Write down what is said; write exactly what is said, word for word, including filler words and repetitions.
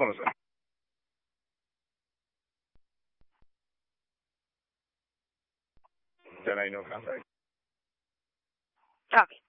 Hold on a second. Then I know contact. Okay.